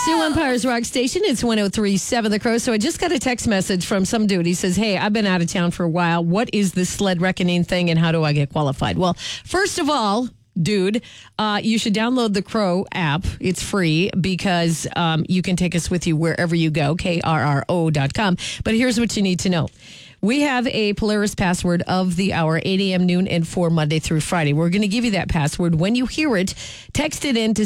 Sioux Empire's Rock Station. It's 103.7 The Crow. So I just got a text message from some dude. He says, hey, I've been out of town for a while. What is this sled reckoning thing and how do I get qualified? Well, first of all, dude, you should download the Crow app. It's free because you can take us with you wherever you go, krro.com. But here's what you need to know. We have a Polaris password of the hour, 8 a.m., noon, and 4, Monday through Friday. We're going to give you that password. When you hear it, text it in to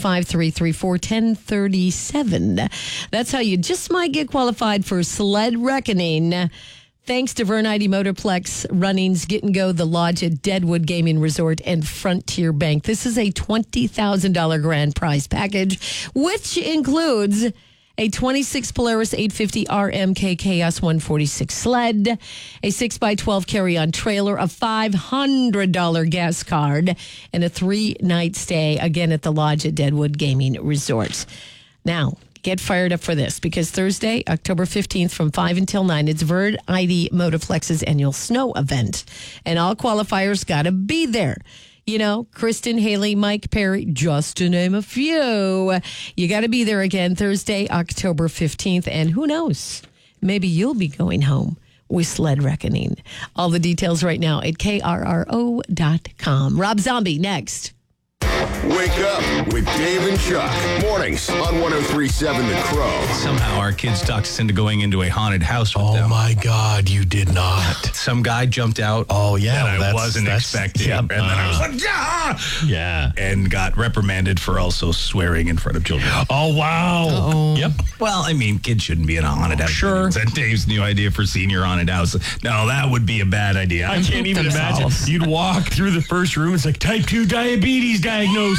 605-334-1037. That's how you just might get qualified for sled reckoning. Thanks to Vern ID Motorplex, Runnings, Get and Go, The Lodge at Deadwood Gaming Resort, and Frontier Bank. This is a $20,000 grand prize package, which includes a 26 Polaris 850 RMK Chaos 146 sled, a 6x12 carry-on trailer, a $500 gas card, and a 3-night stay, again, at the Lodge at Deadwood Gaming Resort. Now, get fired up for this because Thursday, October 15th from 5 until 9, it's Vern ID Motorplex's annual snow event. And all qualifiers got to be there. You know, Kristen, Haley, Mike, Perry, just to name a few. You got to be there again Thursday, October 15th. And who knows, maybe you'll be going home with sled reckoning. All the details right now at krro.com. Rob Zombie next. Wake up with Dave and Chuck. Mornings on 103.7 The Crow. Somehow our kids talked us into going into a haunted house with them. Oh, my God, you did not. Some guy jumped out. Oh, yeah. That I wasn't expecting. Yep. And then I was like, yeah! Yeah. And got reprimanded for also swearing in front of children. Oh, wow. Uh-oh. Yep. Well, I mean, kids shouldn't be in a haunted house. Sure. That's Dave's new idea for senior haunted house. No, that would be a bad idea. I can't even imagine. You'd walk through the first room. It's like type 2 diabetes diagnosis.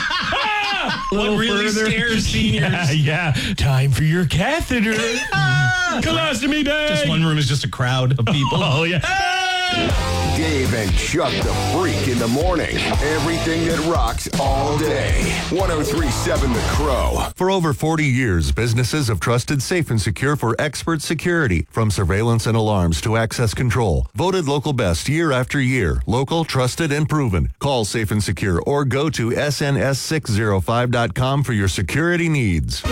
What really scares seniors? Yeah. Time for your catheter. Colostomy bag. Just one room is just a crowd of people. Oh, yeah. Dave and Chuck the Freak in the morning. Everything that rocks all day. 103.7 The Crow. For over 40 years, businesses have trusted Safe and Secure for expert security, from surveillance and alarms to access control. Voted local best year after year. Local, trusted, and proven. Call Safe and Secure or go to sns605.com for your security needs.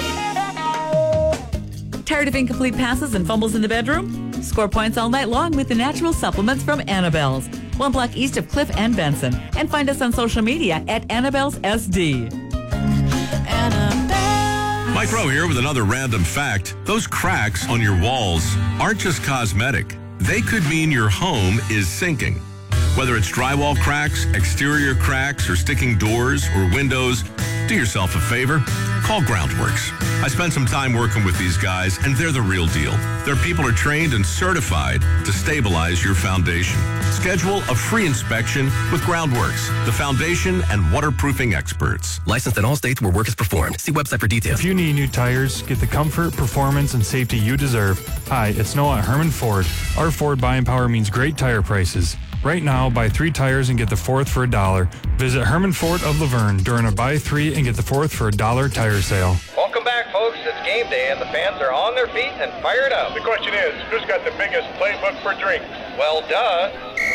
Tired of incomplete passes and fumbles in the bedroom? Score points all night long with the natural supplements from Annabelle's, 1 block east of Cliff and Benson. And find us on social media at Annabelle's SD. Mike Rowe here with another random fact. Those cracks on your walls aren't just cosmetic. They could mean your home is sinking. Whether it's drywall cracks, exterior cracks, or sticking doors or windows, do yourself a favor. Call Groundworks. I spent some time working with these guys, and they're the real deal. Their people are trained and certified to stabilize your foundation. Schedule a free inspection with Groundworks, the foundation and waterproofing experts. Licensed in all states where work is performed. See website for details. If you need new tires, get the comfort, performance, and safety you deserve. Hi, it's Noah at Herman Ford. Our Ford buying power means great tire prices. Right now, buy 3 tires and get the 4th for $1. Visit Herman Ford of Laverne during a buy 3 and get the 4th for $1 tire sale. Welcome back, folks. It's game day, and the fans are on their feet and fired up. The question is, who's got the biggest playbook for drinks? Well, duh.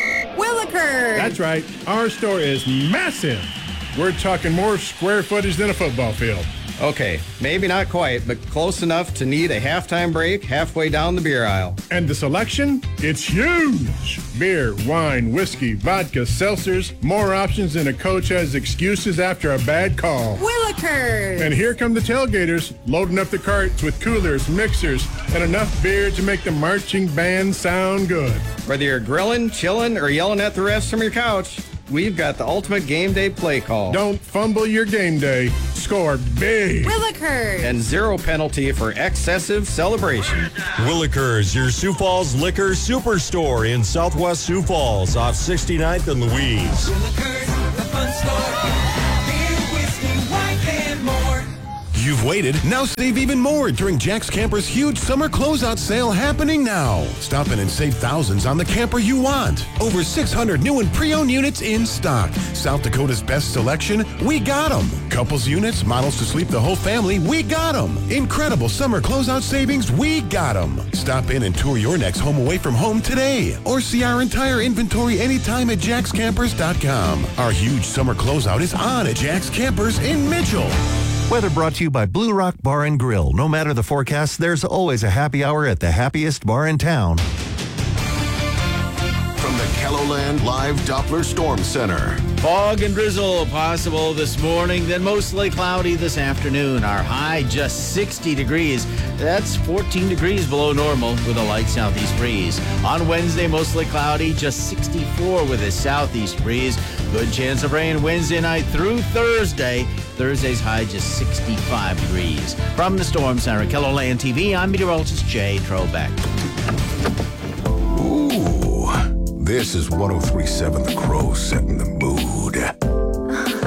Willikers! That's right. Our store is massive. We're talking more square footage than a football field. Okay, maybe not quite, but close enough to need a halftime break halfway down the beer aisle. And the selection? It's huge. Beer, wine, whiskey, vodka, seltzers, more options than a coach has excuses after a bad call. Willikers! And here come the tailgaters, loading up the carts with coolers, mixers, and enough beer to make the marching band sound good. Whether you're grilling, chilling, or yelling at the refs from your couch, we've got the ultimate game day play call. Don't fumble your game day. Score big. Willikers! And 0 penalty for excessive celebration. Willikers, your Sioux Falls Liquor Superstore in Southwest Sioux Falls off 69th and Louise. Willikers, the fun store. Beer, whiskey, wine, and more. You've waited. Now save even more during Jack's Camper's huge summer closeout sale happening now. Stop in and save thousands on the camper you want. Over 600 new and pre-owned units in stock. South Dakota's best selection, we got them. Couples units, models to sleep the whole family, we got them. Incredible summer closeout savings, we got them. Stop in and tour your next home away from home today. Or see our entire inventory anytime at jackscampers.com. Our huge summer closeout is on at Jack's Campers in Mitchell. Weather brought to you by Blue Rock Bar and Grill. No matter the forecast, there's always a happy hour at the happiest bar in town. From the Kelloland Live Doppler Storm Center. Fog and drizzle possible this morning, then mostly cloudy this afternoon. Our high just 60 degrees. That's 14 degrees below normal with a light southeast breeze. On Wednesday, mostly cloudy, just 64 with a southeast breeze. Good chance of rain Wednesday night through Thursday. Thursday's high just 65 degrees. From the Storm Center, Kelloland TV, I'm meteorologist Jay Trobeck. Ooh, this is 103.7 The Crow setting the mood.